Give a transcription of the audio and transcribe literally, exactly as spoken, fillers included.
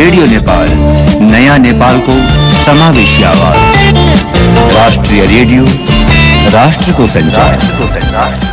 Radio Nepal, नयाँ नेपालको समावेशी आवाज। राष्ट्रिय रेडियो, राष्ट्रको संचार।